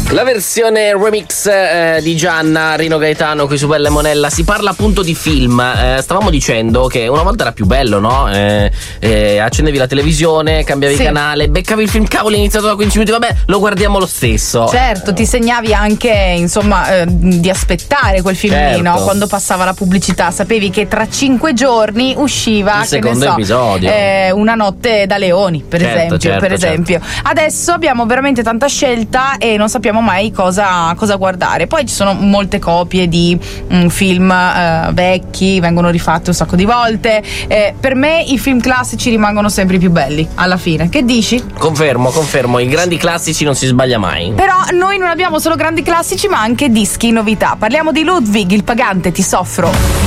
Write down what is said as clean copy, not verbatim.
La versione remix di Gianna, Rino Gaetano qui su Bella e Monella. Si parla appunto di film. Stavamo dicendo che una volta era più bello, no? Accendevi la televisione, cambiavi canale, beccavi il film, cavolo, è iniziato da 15 minuti, vabbè, lo guardiamo lo stesso. Certo, ti segnavi anche, insomma, di aspettare quel film lì, no? Quando passava la pubblicità, sapevi che tra 5 giorni usciva il secondo episodio. Una notte da leoni, per esempio. Adesso abbiamo veramente tanta scelta e non sappiamo mai cosa guardare. Poi ci sono molte copie di film vecchi, vengono rifatti un sacco di volte. Per me i film classici rimangono sempre più belli alla fine. Che dici? Confermo, i grandi classici non si sbaglia mai. Però noi non abbiamo solo grandi classici ma anche dischi novità. Parliamo di Ludwig, il pagante, Ti soffro.